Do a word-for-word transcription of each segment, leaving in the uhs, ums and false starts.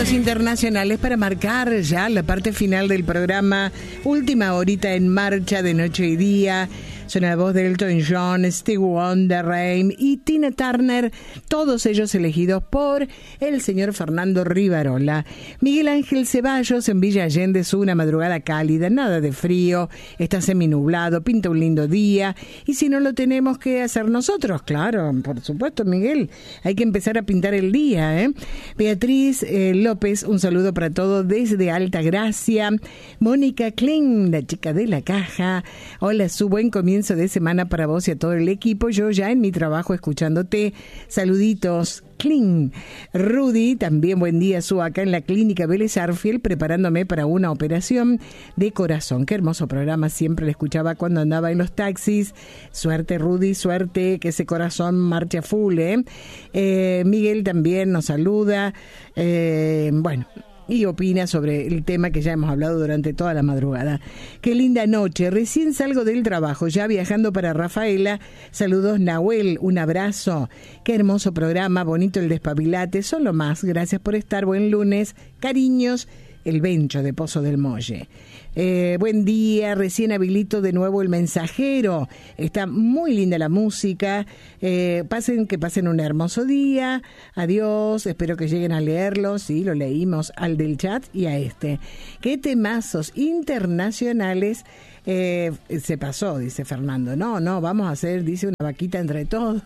Minutos internacionales para marcar ya la parte final del programa. Última horita en marcha de noche y día. Suena la voz de Elton John, Stevie Wonder, Rain y Tina Turner, todos ellos elegidos por el señor Fernando Rivarola. Miguel Ángel Ceballos en Villa Allende, es una madrugada cálida, nada de frío, está seminublado, pinta un lindo día. Y si no lo tenemos que hacer nosotros, claro, por supuesto, Miguel, hay que empezar a pintar el día, ¿eh? Beatriz eh, López, un saludo para todos desde Alta Gracia. Mónica Klein, la chica de la caja. Hola, su buen comienzo de semana para vos y a todo el equipo. Yo ya en mi trabajo escuchándote. Saluditos, Clean. Rudy, también buen día, su acá en la clínica Vélez Arfiel, preparándome para una operación de corazón. Qué hermoso programa, siempre lo escuchaba cuando andaba en los taxis. Suerte, Rudy, suerte, que ese corazón marche a full, ¿eh? Eh, Miguel también nos saluda. Eh, bueno... y opina sobre el tema que ya hemos hablado durante toda la madrugada. Qué linda noche, recién salgo del trabajo, ya viajando para Rafaela. Saludos, Nahuel, un abrazo. Qué hermoso programa, bonito el despabilate, son lo más. Gracias por estar, buen lunes, cariños. El Bencho de Pozo del Molle. Eh, buen día, recién habilito de nuevo el mensajero. Está muy linda la música. Eh, pasen, que pasen un hermoso día. Adiós, espero que lleguen a leerlo. Sí, lo leímos al del chat y a este. Qué temazos internacionales. Eh, se pasó, dice Fernando. No, no, vamos a hacer, dice, una vaquita entre todos.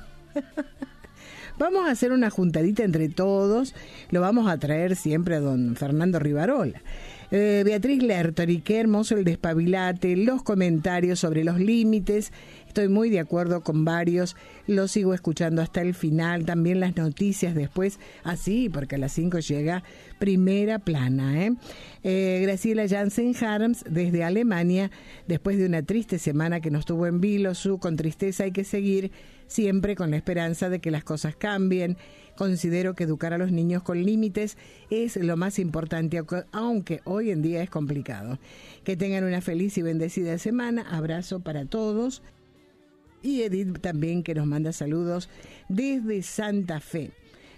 Vamos a hacer una juntadita entre todos. Lo vamos a traer siempre a don Fernando Rivarola. Eh, Beatriz Lertori, qué hermoso el despabilate, los comentarios sobre los límites. Estoy muy de acuerdo con varios. Lo sigo escuchando hasta el final. También las noticias después. Así, ah, porque a las cinco llega Primera Plana. ¿eh? Eh, Graciela Jansen Harms, desde Alemania. Después de una triste semana que nos tuvo en vilo, su con tristeza hay que seguir. Siempre con la esperanza de que las cosas cambien. Considero que educar a los niños con límites es lo más importante, aunque hoy en día es complicado. Que tengan una feliz y bendecida semana. Abrazo para todos. Y Edith también, que nos manda saludos desde Santa Fe.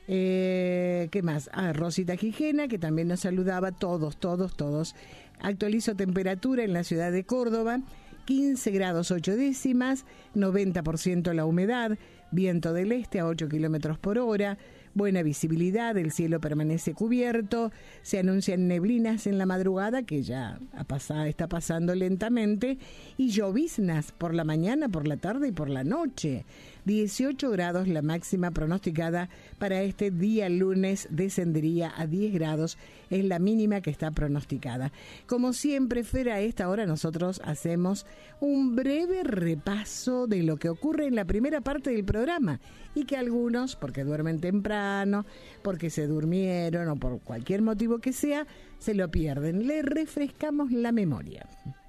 Eh, ¿Qué más? Ah, Rosita Gijena, que también nos saludaba. Todos, todos, todos. Actualizo temperatura en la ciudad de Córdoba. quince grados ocho décimas, noventa por ciento la humedad, viento del este a ocho kilómetros por hora, buena visibilidad, el cielo permanece cubierto, se anuncian neblinas en la madrugada, que ya ha pasado, está pasando lentamente, y lloviznas por la mañana, por la tarde y por la noche. dieciocho grados la máxima pronosticada para este día lunes, descendería a diez grados, es la mínima que está pronosticada. Como siempre, Fer, a esta hora nosotros hacemos un breve repaso de lo que ocurre en la primera parte del programa y que algunos, porque duermen temprano, porque se durmieron o por cualquier motivo que sea, se lo pierden. Le refrescamos la memoria.